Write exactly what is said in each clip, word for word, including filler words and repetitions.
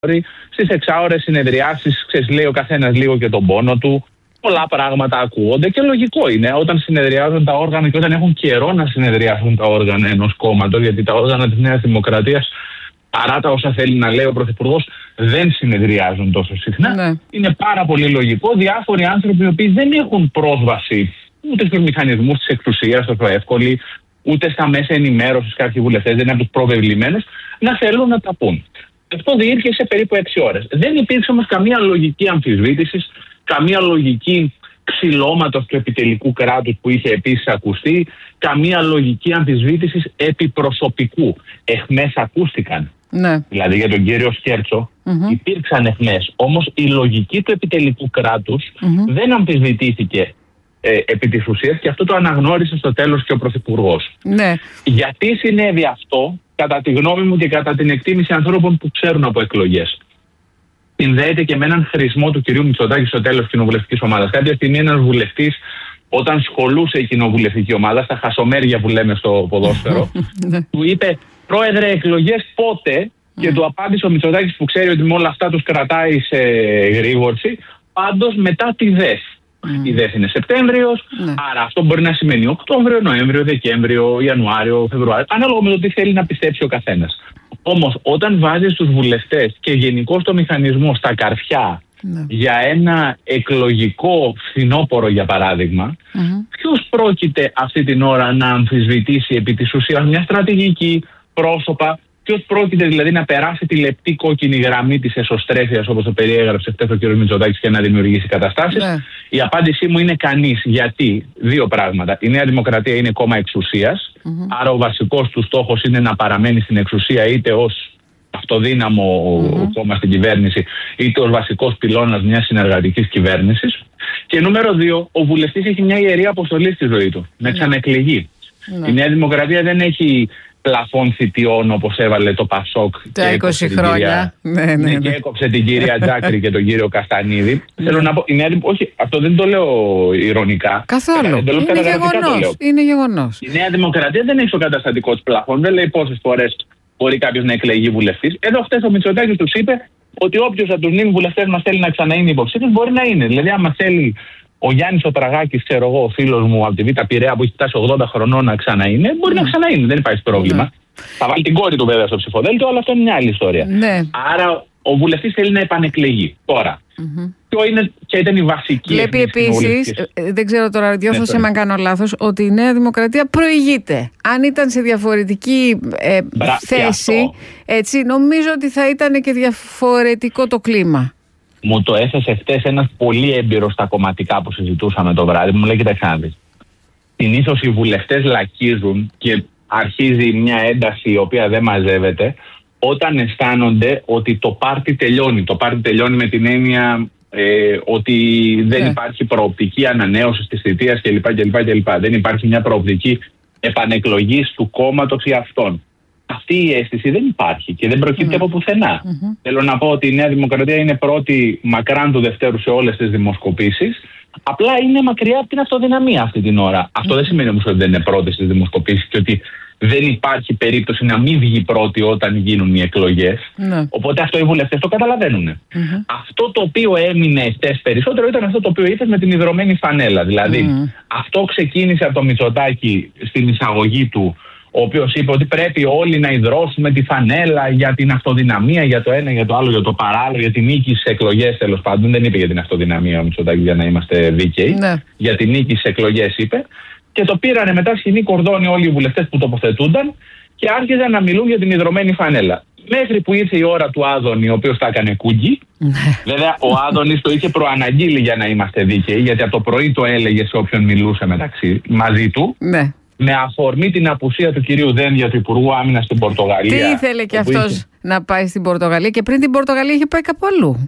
Στις εξάωρες συνεδριάσεις, ξέρεις, λέει ο καθένας λίγο και τον πόνο του. Πολλά πράγματα ακούγονται και λογικό είναι όταν συνεδριάζουν τα όργανα και όταν έχουν καιρό να συνεδριάσουν τα όργανα ενός κόμματος, γιατί τα όργανα της Νέας Δημοκρατίας, παρά τα όσα θέλει να λέει ο Πρωθυπουργός, δεν συνεδριάζουν τόσο συχνά. Ναι. Είναι πάρα πολύ λογικό διάφοροι άνθρωποι οι οποίοι δεν έχουν πρόσβαση ούτε στους μηχανισμούς της εξουσίας τόσο εύκολοι, ούτε στα μέσα ενημέρωσης, κάποιοι βουλευτές δεν είναι από τους προβεβλημένους, να θέλουν να τα πούν. Αυτό διήρκεσε περίπου έξι ώρες. Δεν υπήρξε όμως καμία λογική αμφισβήτησης, καμία λογική ξυλώματος του επιτελικού κράτους που είχε επίσης ακουστεί, καμία λογική αμφισβήτησης επιπροσωπικού. Εχμές ακούστηκαν. Ναι. Δηλαδή για τον κύριο Σκέρτσο mm-hmm. υπήρξαν εχμές. Όμως η λογική του επιτελικού κράτους mm-hmm. δεν αμφισβητήθηκε ε, επί της ουσίας και αυτό το αναγνώρισε στο τέλος και ο Πρωθυπουργός. Ναι. Γιατί συνέβη αυτό, κατά τη γνώμη μου και κατά την εκτίμηση ανθρώπων που ξέρουν από εκλογές, συνδέεται και με έναν χρησμό του κυρίου Μητσοτάκη στο τέλος της κοινοβουλευτικής ομάδας. Κάποια στιγμή ένας βουλευτής, όταν σχολούσε η κοινοβουλευτική ομάδα, στα χασομέρια που λέμε στο ποδόσφαιρο, του είπε «Πρόεδρε, εκλογές πότε?» και του απάντησε ο Μητσοτάκης, που ξέρει ότι με όλα αυτά τους κρατάει σε γρήγορση, πάντως μετά τη ΔΕΘ. Mm. Η ΔΕΘ είναι Σεπτέμβριος, ναι. άρα αυτό μπορεί να σημαίνει Οκτώβριο, Νοέμβριο, Δεκέμβριο, Ιανουάριο, Φεβρουάριο, ανάλογα με το τι θέλει να πιστέψει ο καθένας. Όμως όταν βάζεις τους βουλευτές και γενικώς το μηχανισμό στα καρφιά ναι. για ένα εκλογικό φθινόπωρο για παράδειγμα, mm-hmm. ποιος πρόκειται αυτή την ώρα να αμφισβητήσει επί της ουσίας μια στρατηγική, πρόσωπα, ποιος πρόκειται δηλαδή να περάσει τη λεπτή κόκκινη γραμμή της εσωστρέφειας όπως το περιέγραψε χτες ο κ. Μητσοτάκης και να δημιουργήσει καταστάσεις. Ναι. Η απάντησή μου είναι κανείς. Γιατί? Δύο πράγματα. Η Νέα Δημοκρατία είναι κόμμα εξουσίας, mm-hmm. άρα ο βασικός του στόχος είναι να παραμένει στην εξουσία είτε ως αυτοδύναμο mm-hmm. κόμμα στην κυβέρνηση είτε ως βασικός πυλώνας μιας συνεργατικής κυβέρνησης. Και νούμερο δύο, ο βουλευτής έχει μια ιερή αποστολή στη ζωή του, να ξαναεκλεγεί. Mm-hmm. Η Νέα Δημοκρατία δεν έχει πλαφών θητιών όπως έβαλε το Πασόκ τα είκοσι χρόνια ναι, ναι, ναι. και έκοψε την κυρία Τζάκρη και τον κύριο Καστανίδη. Θέλω να πω, η Νέα, όχι, αυτό δεν το λέω ηρωνικά. Καθόλου. Είναι γεγονός. Είναι γεγονός. Η Νέα Δημοκρατία δεν έχει στο καταστατικό της πλαφών. Δεν λέει πόσες φορές μπορεί κάποιος να εκλεγεί βουλευτής. Εδώ χτες ο Μητσοτάκης τους είπε ότι όποιος από τους νυν βουλευτές μας θέλει να ξαναείνει υποψήφιος μπορεί να είναι. Δηλαδή, άμα θέλει ο Γιάννης ο Τραγάκης, ξέρω εγώ, ο φίλος μου από τη Β' Πειραιά που έχει φτάσει ογδόντα χρονών να ξαναείνει, μπορεί mm. να ξαναείνει, δεν υπάρχει πρόβλημα. Mm. Θα βάλει την κόρη του βέβαια στο ψηφοδέλτιο, αλλά αυτό είναι μια άλλη ιστορία. Mm. Άρα ο βουλευτής θέλει να επανεκλεγεί. Τώρα, mm-hmm. ποιο είναι, ποια ήταν η βασική. Βλέπει επίσης, δεν ξέρω τώρα, διόρθωσε με αν κάνω λάθος, ότι η Νέα Δημοκρατία προηγείται. Αν ήταν σε διαφορετική ε, Μπρα, θέση, έτσι, νομίζω ότι θα ήταν και διαφορετικό το κλίμα. Μου το έθεσε χτες ένας πολύ έμπειρος στα κομματικά που συζητούσαμε το βράδυ. Μου λέει: Κοίταξε να δεις. Συνήθως οι βουλευτές λακίζουν και αρχίζει μια ένταση η οποία δεν μαζεύεται όταν αισθάνονται ότι το πάρτι τελειώνει. Το πάρτι τελειώνει με την έννοια ε, ότι δεν yeah. υπάρχει προοπτική ανανέωσης της θητείας κλπ, κλπ, κλπ. Δεν υπάρχει μια προοπτική επανεκλογής του κόμματος ή αυτών. Αυτή η αίσθηση δεν υπάρχει και δεν προκύπτει mm. από πουθενά. Mm-hmm. Θέλω να πω ότι η Νέα Δημοκρατία είναι πρώτη μακράν του δευτέρου σε όλες τις δημοσκοπήσεις. Απλά είναι μακριά από την αυτοδυναμία αυτή την ώρα. Mm. Αυτό δεν σημαίνει όμως ότι δεν είναι πρώτη στις δημοσκοπήσεις και ότι δεν υπάρχει περίπτωση να μην βγει πρώτη όταν γίνουν οι εκλογές. Mm. Οπότε αυτό οι βουλευτές το καταλαβαίνουν. Mm-hmm. Αυτό το οποίο έμεινε χτες περισσότερο ήταν αυτό το οποίο είπες με την ιδρωμένη φανέλα. Δηλαδή mm. αυτό ξεκίνησε από το Μητσοτάκη στην εισαγωγή του, ο οποίος είπε ότι πρέπει όλοι να ιδρώσουμε τη φανέλα για την αυτοδυναμία, για το ένα, για το άλλο, για το παράλληλο, για την νίκη στις εκλογές. Τέλος πάντων, δεν είπε για την αυτοδυναμία ο Μητσοτάκης, για να είμαστε δίκαιοι. Ναι. Για την νίκη στις εκλογές είπε. Και το πήρανε μετά σκηνή κορδόνι όλοι οι βουλευτές που τοποθετούνταν και άρχιζαν να μιλούν για την ιδρωμένη φανέλα. Μέχρι που ήρθε η ώρα του Άδωνη, ο οποίος τα έκανε κούγκι. Βέβαια, ο Άδωνης το είχε προαναγγείλει, για να είμαστε δίκαιοι, γιατί από το πρωί το έλεγε σε όποιον μιλούσε μεταξύ μαζί του. Ναι. Με αφορμή την απουσία του κυρίου Δένδια, του Υπουργού Άμυνας στην Πορτογαλία. Τι ήθελε και αυτός είχε... να πάει στην Πορτογαλία και πριν την Πορτογαλία είχε πάει κάπου αλλού.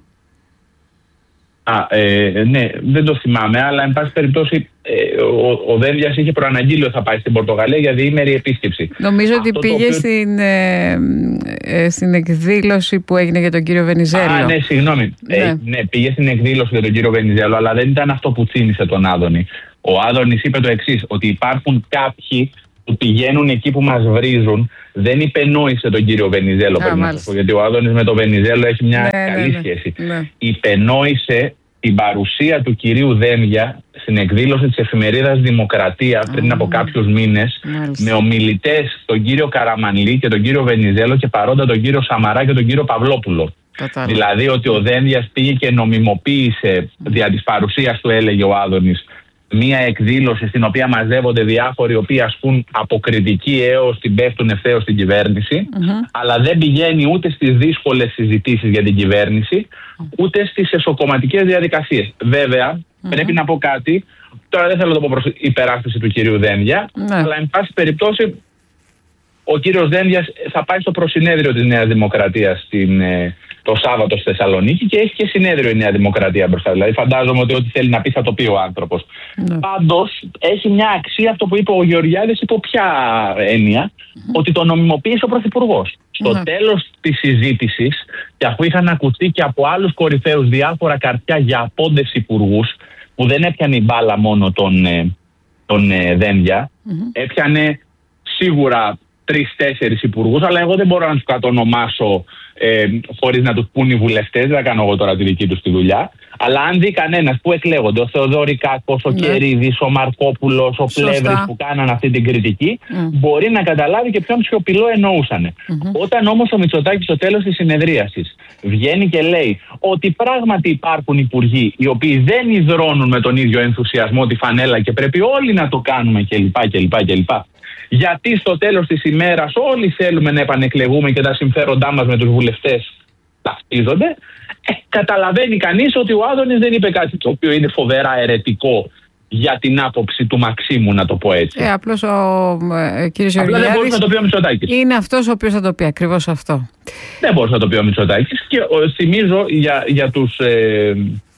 Α, ε, ναι, δεν το θυμάμαι, αλλά εν πάση περιπτώσει ε, ο, ο Δένδιας είχε προαναγγείλει ότι θα πάει στην Πορτογαλία για διήμερη επίσκεψη. Νομίζω αυτό ότι πήγε οποίο... στην, ε, ε, στην εκδήλωση που έγινε για τον κύριο Βενιζέλο. Α, ναι, συγγνώμη. Ναι. Ε, ναι, πήγε στην εκδήλωση για τον κύριο Βενιζέλο, αλλά δεν ήταν αυτό που τσίνησε τον Άδωνη. Ο Άδωνης είπε το εξής, ότι υπάρχουν κάποιοι που πηγαίνουν εκεί που μας βρίζουν δεν υπενόησε τον κύριο Βενιζέλο. Α, γιατί ο Άδωνης με τον Βενιζέλο έχει μια ναι, καλή ναι, ναι, σχέση. Ναι. Υπενόησε την παρουσία του κυρίου Δένδια στην εκδήλωση της εφημερίδας Δημοκρατία πριν mm. από κάποιους μήνες, με ομιλητές τον κύριο Καραμανλή και τον κύριο Βενιζέλο και παρόντα τον κύριο Σαμαρά και τον κύριο Παυλόπουλο. Κατάλαβα. Δηλαδή ότι ο Δένδιας πήγε και νομιμοποίησε, δια της παρουσίας του έλεγε ο Άδωνης, μία εκδήλωση στην οποία μαζεύονται διάφοροι οι οποίοι ασκούν αποκριτική έως την πέφτουν ευθέως στην κυβέρνηση, mm-hmm. αλλά δεν πηγαίνει ούτε στις δύσκολες συζητήσεις για την κυβέρνηση, ούτε στις εσωκομματικές διαδικασίες. Βέβαια, mm-hmm. πρέπει να πω κάτι, τώρα δεν θέλω να το πω προς υπεράσπιση του κυρίου Δένδια, mm-hmm. αλλά εν πάση περιπτώσει ο κύριος Δένδιας θα πάει στο προσυνέδριο της Νέας Δημοκρατίας στην, ε, το Σάββατο στη Θεσσαλονίκη και έχει και συνέδριο η Νέα Δημοκρατία μπροστά. Δηλαδή φαντάζομαι ότι ό,τι θέλει να πει θα το πει ο άνθρωπος. Ναι. Πάντως έχει μια αξία αυτό που είπε ο Γεωργιάδης, υπό ποια έννοια, mm. ότι το νομιμοποίησε ο Πρωθυπουργός. Στο ναι. τέλος της συζήτησης, και αφού είχαν ακουστεί και από άλλους κορυφαίους διάφορα καρτιά για απόντες υπουργούς, που δεν έπιανε η μπάλα μόνο τον, τον ε, Δένδια, mm-hmm. έπιανε σίγουρα τρεις-τέσσερις υπουργούς, αλλά εγώ δεν μπορώ να τους κατονομάσω ε, χωρίς να τους πούν οι βουλευτές, δεν θα κάνω εγώ τώρα τη δική τους τη δουλειά. Αλλά αν δει κανένας που εκλέγονται, ο Θεοδωρικάκος, ο ναι. Κερίδης, ο Μαρκόπουλος, ο Πλεύρης που κάναν αυτή την κριτική, mm. μπορεί να καταλάβει και ποιον σιωπηλό εννοούσανε. Mm-hmm. Όταν όμως ο Μητσοτάκης στο τέλος της συνεδρίασης βγαίνει και λέει ότι πράγματι υπάρχουν υπουργοί οι οποίοι δεν υδρώνουν με τον ίδιο ενθουσιασμό τη φανέλα και πρέπει όλοι να το κάνουμε κλπ. κλπ, κλπ. Γιατί στο τέλος της ημέρας όλοι θέλουμε να επανεκλεγούμε και τα συμφέροντά μας με τους βουλευτές ταυτίζονται, ε, καταλαβαίνει κανείς ότι ο Άδωνης δεν είπε κάτι το οποίο είναι φοβερά αιρετικό για την άποψη του Μαξίμου, να το πω έτσι. Ε, απλώς ο ε, κύριος Γεωργιάδης δεν μπορούσε να το πει ο Μητσοτάκης. Είναι αυτός ο οποίος θα το πει, ακριβώς αυτό. Δεν μπορούσε να το πει ο Μητσοτάκης και ο, θυμίζω για, για τους... Ε,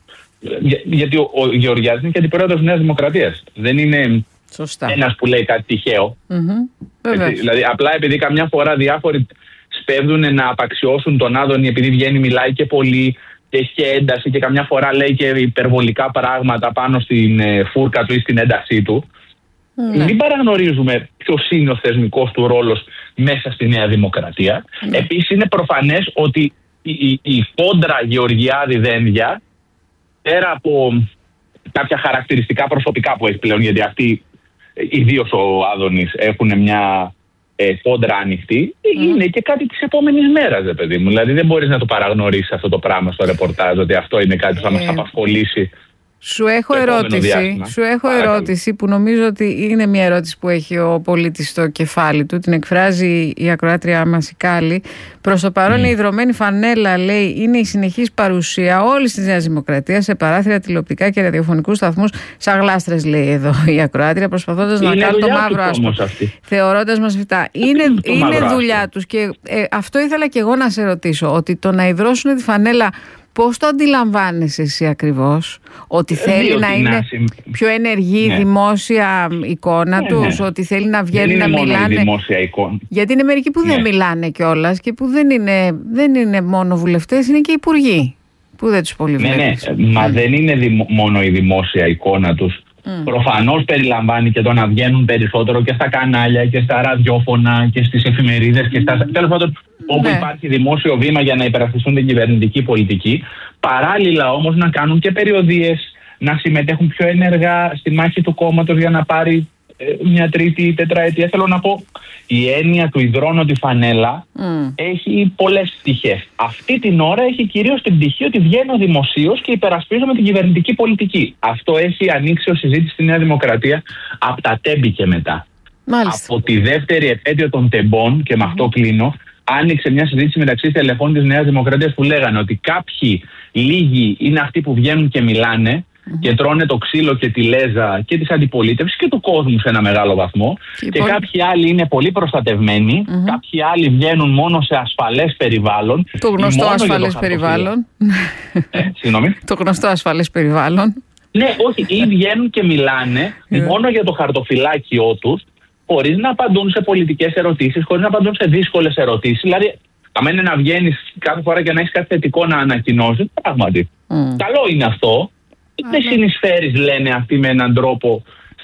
για, γιατί ο, ο Γεωργιάδης είναι και αντιπρόεδρος της Νέας Δημοκρατίας. Δεν είναι... Σωστά. Ένας που λέει κάτι τυχαίο. Mm-hmm. Έτσι, δηλαδή, απλά επειδή καμιά φορά διάφοροι σπέβδουν να απαξιώσουν τον Άδωνη επειδή βγαίνει, μιλάει και πολύ και έχει και ένταση και καμιά φορά λέει και υπερβολικά πράγματα πάνω στην ε, φούρκα του ή στην έντασή του. Mm-hmm. Μην παραγνωρίζουμε ποιος είναι ο θεσμικός του ρόλος μέσα στη Νέα Δημοκρατία. Mm-hmm. Επίσης είναι προφανές ότι η, η, η κόντρα Γεωργιάδη-Δένδια, πέρα από κάποια χαρακτηριστικά προσωπικά που έχει πλέον, γιατί αυτοί ιδίως ο Άδωνης έχουν μια ε, κόντρα ανοιχτή, mm. είναι και κάτι της επόμενης μέρας, δε παιδί μου. Δηλαδή δεν μπορείς να το παραγνωρίσεις αυτό το πράγμα στο ρεπορτάζ, ότι αυτό είναι κάτι που θα μας απασχολήσει. Σου έχω ερώτηση, σου έχω ερώτηση που νομίζω ότι είναι μια ερώτηση που έχει ο πολίτης στο κεφάλι του. Την εκφράζει η ακροάτριά μας η Κάλλη. Προς το παρόν mm. η ιδρωμένη φανέλα, λέει, είναι η συνεχής παρουσία όλης της Νέας Δημοκρατίας σε παράθυρα, τηλεοπτικά και ραδιοφωνικούς σταθμούς. Σαν γλάστρες, λέει εδώ η ακροάτρια, προσπαθώντας να κάνει το μαύρο άσπρο. Θεωρώντας μας αυτά. Είναι, είναι δουλειά τους και ε, αυτό ήθελα και εγώ να σε ρωτήσω. Ότι το να ιδρώσουν τη φανέλα, πώς το αντιλαμβάνεσαι εσύ ακριβώς, ότι ε, θέλει να είναι συν... πιο ενεργή ναι. δημόσια εικόνα ναι, τους, ναι. ότι θέλει να βγαίνει να μιλάνε. Δημόσια εικόνα. Γιατί είναι μερικοί που ναι. δεν μιλάνε κιόλας και που δεν είναι, δεν είναι μόνο βουλευτές, είναι και υπουργοί που δεν τους πολύ βλέπεις. Ναι, ναι, μα δεν είναι δημο... μόνο η δημόσια εικόνα τους. Mm. Προφανώς περιλαμβάνει και το να βγαίνουν περισσότερο και στα κανάλια και στα ραδιόφωνα και στις εφημερίδες και στα... τέλος πάντων όπου ναι. υπάρχει δημόσιο βήμα για να υπερασπιστούν την κυβερνητική πολιτική. Παράλληλα όμως να κάνουν και περιοδίες, να συμμετέχουν πιο ενεργά στη μάχη του κόμματος για να πάρει ε, μια τρίτη τετραετία. Θέλω να πω, η έννοια του ιδρώνω τη φανέλα mm. έχει πολλές πτυχές. Αυτή την ώρα έχει κυρίως την πτυχή ότι βγαίνω δημοσίως και υπερασπίζομαι την κυβερνητική πολιτική. Αυτό έχει ανοίξει ως συζήτηση στη Νέα Δημοκρατία από τα τέμπη και μετά. Μάλιστα. Από τη δεύτερη επέτειο των τεμπών, και με mm. αυτό κλείνω, άνοιξε μια συζήτηση μεταξύ στελεχών της Νέας Δημοκρατίας που λέγανε ότι κάποιοι λίγοι είναι αυτοί που βγαίνουν και μιλάνε mm-hmm. και τρώνε το ξύλο και τη λέζα και της αντιπολίτευσης και του κόσμου σε ένα μεγάλο βαθμό. Και, και πολύ... κάποιοι άλλοι είναι πολύ προστατευμένοι, mm-hmm. κάποιοι άλλοι βγαίνουν μόνο σε ασφαλές περιβάλλον. Το γνωστό ασφαλές το περιβάλλον. Ε, συγγνώμη. Το γνωστό ασφαλές περιβάλλον. Ναι, όχι, ή βγαίνουν και μιλάνε μόνο για το χαρτοφυλάκιό τους, χωρίς να απαντούν σε πολιτικές ερωτήσεις, χωρίς να απαντούν σε δύσκολες ερωτήσεις. Δηλαδή, άμα είναι να βγαίνεις κάθε φορά και να έχεις κάτι θετικό να ανακοινώσεις, πράγματι. Mm. Καλό είναι αυτό. Mm. Δεν συνεισφέρεις, λένε αυτοί, με έναν τρόπο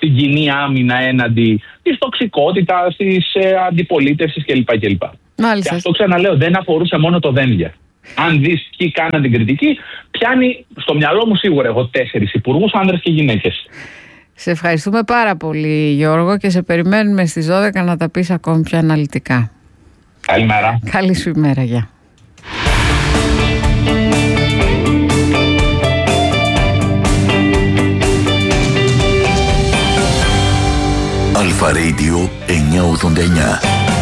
στην κοινή άμυνα έναντι της τοξικότητας, της ε, αντιπολίτευσης κλπ. κλπ. Μάλιστα. Και αυτό ξαναλέω, δεν αφορούσε μόνο το Δένδια. Αν δεις ποιοι κάναν την κριτική, πιάνει στο μυαλό μου σίγουρα εγώ τέσσερις υπουργούς, άνδρες και γυναίκες. Σε ευχαριστούμε πάρα πολύ, Γιώργο, και σε περιμένουμε στις δώδεκα να τα πεις ακόμη πιο αναλυτικά. Καλημέρα. Καλή σου ημέρα, γεια. Αλφα Radio εννιακόσια ογδόντα εννιά.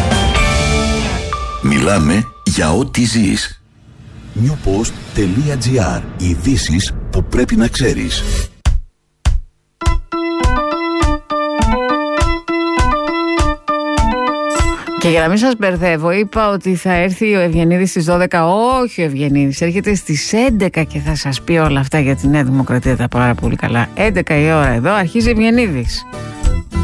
Μιλάμε για ό,τι ζεις. newpost τελεία gr. Ειδήσεις που πρέπει να ξέρεις. Και για να μην σας μπερδεύω, είπα ότι θα έρθει ο Ευγενίδης στις δώδεκα. Όχι ο Ευγενίδης, έρχεται στις έντεκα και θα σας πει όλα αυτά για τη Νέα Δημοκρατία τα πάρα πολύ καλά. έντεκα η ώρα εδώ, αρχίζει Ευγενίδης.